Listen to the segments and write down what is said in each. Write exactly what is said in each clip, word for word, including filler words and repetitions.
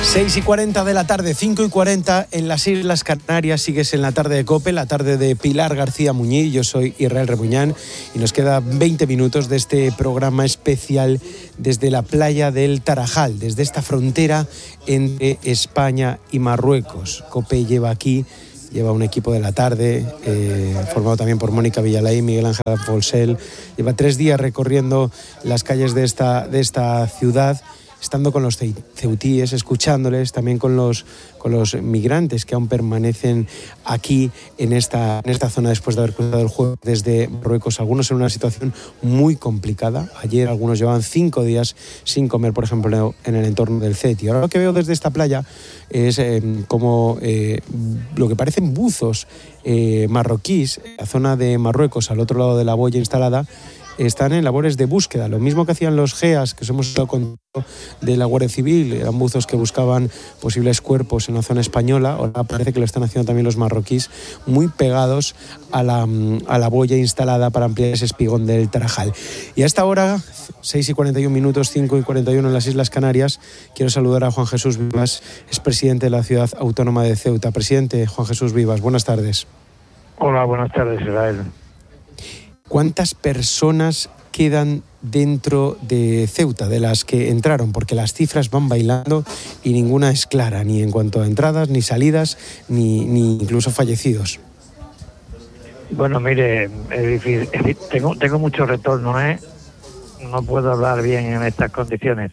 seis y cuarenta de la tarde, cinco y cuarenta en las Islas Canarias. Sigues en la tarde de COPE, la tarde de Pilar García Muñiz. Yo soy Israel Rebuñán y nos queda veinte minutos de este programa especial desde la playa del Tarajal, desde esta frontera entre España y Marruecos. COPE lleva aquí, lleva un equipo de la tarde, eh, formado también por Mónica Villalay, Miguel Ángel Folsel. Lleva tres días recorriendo las calles de esta, de esta ciudad, estando con los ceutíes, escuchándoles, también con los, con los migrantes que aún permanecen aquí en esta, en esta zona después de haber cruzado el jueves desde Marruecos, algunos en una situación muy complicada. Ayer algunos llevaban cinco días sin comer, por ejemplo, en el entorno del Ceti. Ahora lo que veo desde esta playa es eh, como eh, lo que parecen buzos eh, marroquíes, la zona de Marruecos, al otro lado de la boya instalada, están en labores de búsqueda, lo mismo que hacían los GEAS, que os hemos estado contando de la Guardia Civil, eran buzos que buscaban posibles cuerpos en la zona española. Ahora parece que lo están haciendo también los marroquíes, muy pegados a la, a la boya instalada para ampliar ese espigón del Tarajal. Y a esta hora, seis y cuarenta y un minutos, cinco y cuarenta y uno en las Islas Canarias, quiero saludar a Juan Jesús Vivas, es presidente de la Ciudad Autónoma de Ceuta. Presidente Juan Jesús Vivas, buenas tardes. Hola, buenas tardes, Israel. ¿Cuántas personas quedan dentro de Ceuta, de las que entraron? Porque las cifras van bailando y ninguna es clara, ni en cuanto a entradas, ni salidas, ni, ni incluso fallecidos. Bueno, mire, es difícil. Es decir, tengo, tengo mucho retorno, ¿eh? No puedo hablar bien en estas condiciones.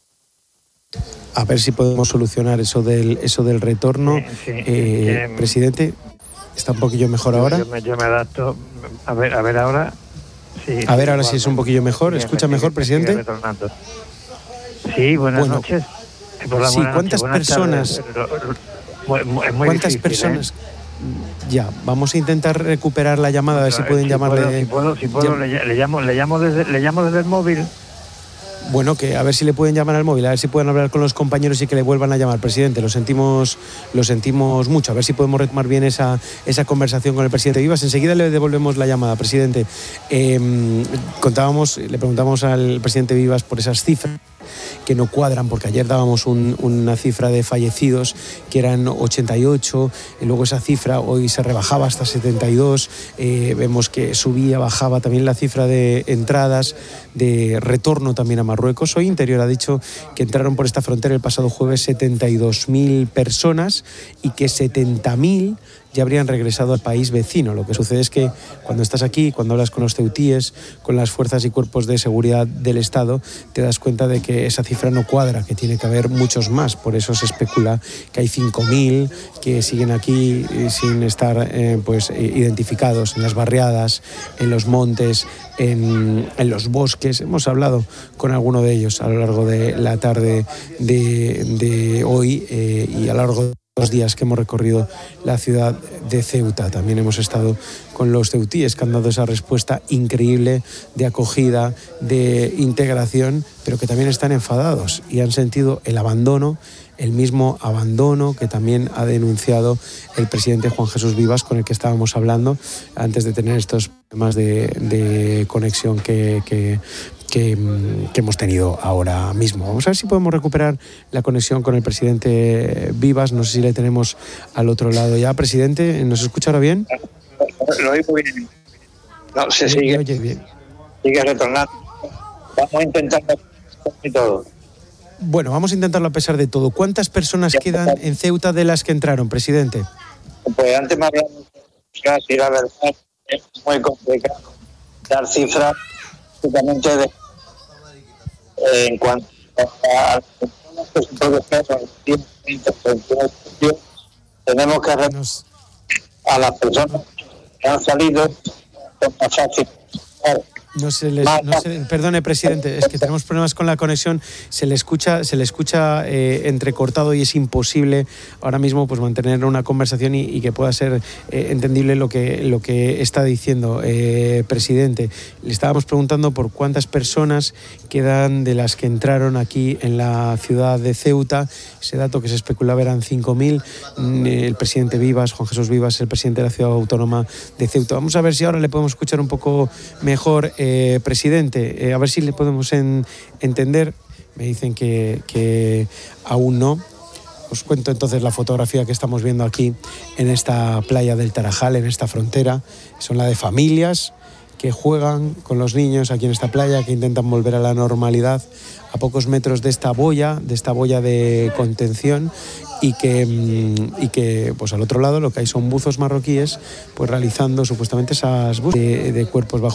A ver si podemos solucionar eso del, eso del retorno. Sí, sí, eh, eh, presidente, ¿está un poquillo mejor yo, ahora? Yo me, yo me adapto. A ver, a ver ahora. Sí, a ver, ahora igual, sí es un poquillo mejor. sí, ¿Escucha sí, mejor, sí, presidente? Sí, buenas bueno, noches. Hola, sí, buenas ¿cuántas noches, personas? Muy, muy, es muy ¿Cuántas difícil, personas? ¿eh? Ya, vamos a intentar recuperar la llamada, a ver si pueden si llamarle. Puedo, si puedo, si puedo llam- le, le llamo, le llamo desde, le llamo desde el móvil. Bueno, que a ver si le pueden llamar al móvil, a ver si pueden hablar con los compañeros y que le vuelvan a llamar, presidente. Lo sentimos, lo sentimos mucho. A ver si podemos retomar bien esa, esa conversación con el presidente Vivas. Enseguida le devolvemos la llamada, presidente. Eh, contábamos, le preguntamos al presidente Vivas por esas cifras que no cuadran, porque ayer dábamos un, una cifra de fallecidos que eran ochenta y ocho, y luego esa cifra hoy se rebajaba hasta setenta y dos, eh, vemos que subía, bajaba también la cifra de entradas, de retorno también a Marruecos. Hoy Interior ha dicho que entraron por esta frontera el pasado jueves setenta y dos mil personas y que setenta mil ya habrían regresado al país vecino. Lo que sucede es que cuando estás aquí, cuando hablas con los ceutíes, con las fuerzas y cuerpos de seguridad del Estado, te das cuenta de que esa cifra no cuadra, que tiene que haber muchos más. Por eso se especula que hay cinco mil que siguen aquí sin estar eh, pues, identificados en las barriadas, en los montes, en, en los bosques. Hemos hablado con alguno de ellos a lo largo de la tarde de, de hoy eh, y a lo largo de los días que hemos recorrido la ciudad de Ceuta. También hemos estado con los ceutíes que han dado esa respuesta increíble de acogida, de integración, pero que también están enfadados y han sentido el abandono, el mismo abandono que también ha denunciado el presidente Juan Jesús Vivas, con el que estábamos hablando antes de tener estos problemas de, de conexión que, que Que, que hemos tenido ahora mismo. Vamos a ver si podemos recuperar la conexión con el presidente Vivas. No sé si le tenemos al otro lado ya. Presidente, ¿nos escucha ahora bien? Lo oigo bien. No, se Le, sigue, le oye bien. sigue retornando. Vamos a intentarlo y todo. Bueno, vamos a intentarlo a pesar de todo. ¿Cuántas personas quedan en Ceuta de las que entraron, presidente? Pues antes me habían dicho que la verdad es muy complicado dar cifras justamente de, eh, en cuanto a tenemos que ver Nos... a las personas que han salido con más fácil. No se les, no se, perdone, presidente, es que tenemos problemas con la conexión. Se le escucha, se le escucha eh, entrecortado y es imposible ahora mismo pues mantener una conversación y, y que pueda ser eh, entendible lo que lo que está diciendo, eh, presidente. Le estábamos preguntando por cuántas personas quedan de las que entraron aquí en la ciudad de Ceuta. Ese dato que se especulaba eran cinco mil. El presidente Vivas, Juan Jesús Vivas, el presidente de la ciudad autónoma de Ceuta. Vamos a ver si ahora le podemos escuchar un poco mejor. Eh, presidente, eh, a ver si le podemos en, entender. Me dicen que, que aún no. Os cuento entonces la fotografía que estamos viendo aquí en esta playa del Tarajal, en esta frontera. Son la de familias que juegan con los niños aquí en esta playa, que intentan volver a la normalidad a pocos metros de esta boya, de esta boya de contención, y que, y que pues al otro lado lo que hay son buzos marroquíes pues realizando supuestamente esas búsquedas de, de cuerpos bajo